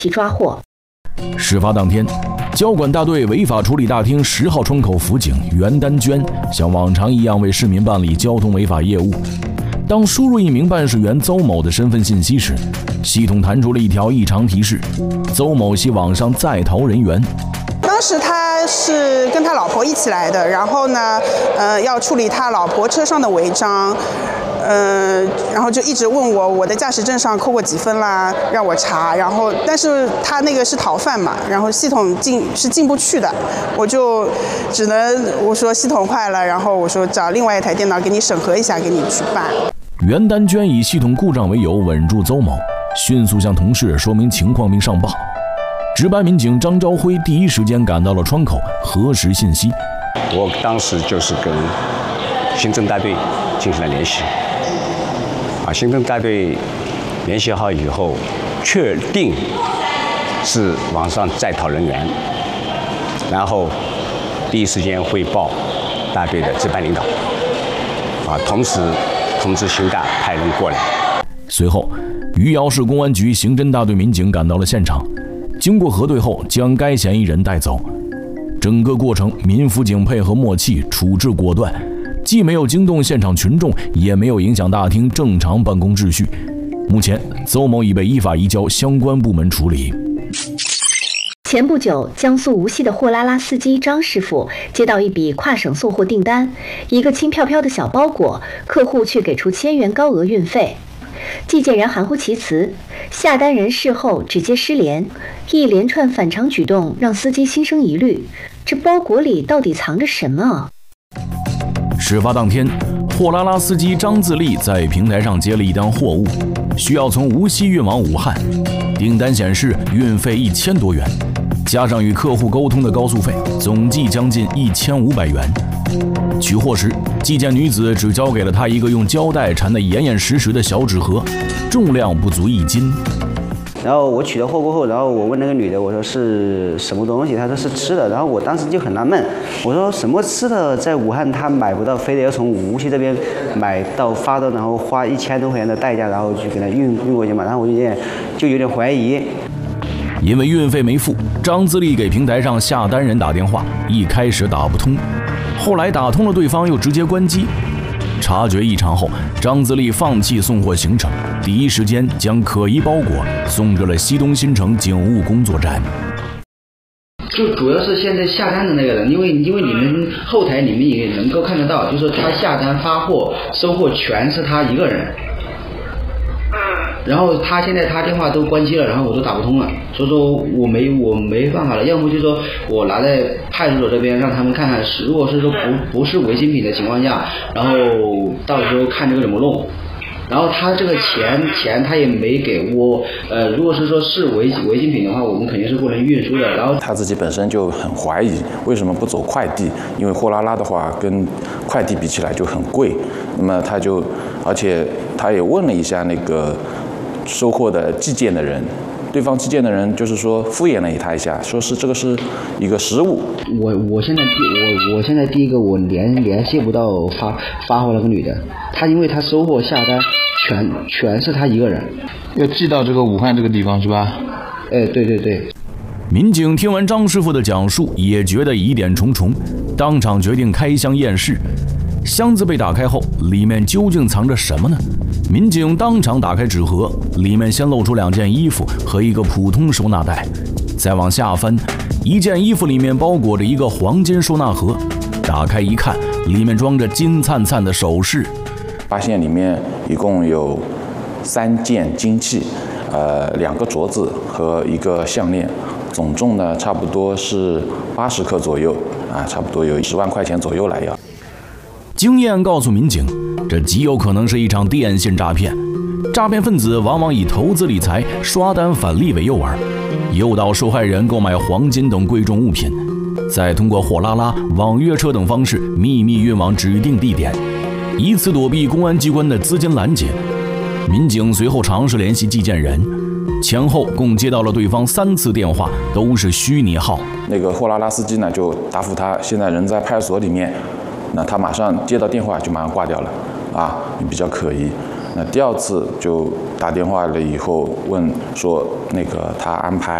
其抓获。 事发当天，交管大队违法处理大厅10号窗口辅警袁丹娟像往常一样为市民办理交通违法业务。当输入一名办事员邹某的身份信息时，系统弹出了一条异常提示：邹某系网上在逃人员。 当时他是跟他老婆一起来的，然后呢，要处理他老婆车上的违章。然后就一直问我的驾驶证上扣过几分啦，让我查。然后，但是他那个是逃犯嘛，然后系统进不去的，我就只能我说系统坏了，然后我说找另外一台电脑给你审核一下，给你去办。 袁丹娟以系统故障为由稳住邹某，迅速向同事说明情况并上报。值班民警张朝辉第一时间赶到了窗口核实信息。 我当时就是跟行政大队进行了联系。行政大队联系好以后，确定是网上在逃人员，然后第一时间汇报大队的值班领导，同时通知刑大派人过来。 随后，余姚市公安局刑侦大队民警赶到了现场，经过核对后，将该嫌疑人带走。整个过程，民辅警配合默契，处置果断。既没有惊动现场群众，也没有影响大厅正常办公秩序。目前，邹某已被依法移交相关部门处理。 前不久，江苏无锡的货拉拉司机张师傅接到一笔跨省送货订单，一个轻飘飘的小包裹，客户却给出1000元高额运费。寄件人含糊其辞，下单人事后直接失联，一连串反常举动让司机心生疑虑：这包裹里到底藏着什么？ 事发当天，货拉拉司机张自立在平台上接了一单货物，需要从无锡运往武汉。订单显示运费1000多元，加上与客户沟通的高速费，总计将近1500元。取货时，寄件女子只交给了他一个用胶带缠得严严实实的小纸盒，重量不足1斤。 然后我取到货过后，然后我问那个女的，我说是什么东西？她说是吃的。然后我当时就很纳闷，我说什么吃的在武汉她买不到，非得要从无锡这边买到发到，然后花1000多块钱的代价，然后去给她运过去嘛。然后我就有点怀疑。 因为运费没付，张自立给平台上下单人打电话，一开始打不通，后来打通了，对方又直接关机。察觉异常后，张自立放弃送货行程，第一时间将可疑包裹送至了西东新城警务工作站。 就主要是现在下单的那个人，因为你们后台你们也能够看得到，就是他下单发货收货全是他一个人。然后他现在电话都关机了，然后我都打不通了，所以说我没办法了，要么就说我拿在派出所这边让他们看看，如果是说不是违禁品的情况下，然后到时候看这个怎么弄。然后他这个钱他也没给我，如果是说是违禁品的话，我们肯定是不能运输的。然后他自己本身就很怀疑，为什么不走快递？因为货拉拉的话跟快递比起来就很贵，那么而且他也问了一下那个收货的寄件的人，对方寄件的人就是说敷衍了他一下，说是这个是一个实物。 我现在第一个我联系不到发货那个女的，因为她收货下单全是她一个人， 要寄到这个武汉这个地方是吧？ 对。 民警听完张师傅的讲述，也觉得疑点重重，当场决定开箱验尸。箱子被打开后，里面究竟藏着什么呢？民警当场打开纸盒，里面先露出2件衣服和一个普通收纳袋，再往下翻，一件衣服里面包裹着一个黄金收纳盒，打开一看，里面装着金灿灿的首饰。 发现里面一共有3件金器，2个镯子和一个项链，总重呢差不多是80克左右差不多有10万块钱左右来要。 经验告诉民警，这极有可能是一场电信诈骗。诈骗分子往往以投资理财、刷单返利为诱饵，诱导受害人购买黄金等贵重物品，再通过货拉拉、网约车等方式秘密运往指定地点，以此躲避公安机关的资金拦截。民警随后尝试联系寄件人，前后共接到了对方3次电话，都是虚拟号。 那个货拉拉司机呢就答复他现在人在派出所里面，那他马上接到电话就马上挂掉了，也比较可疑。 那第2次就打电话了以后问说那个他安排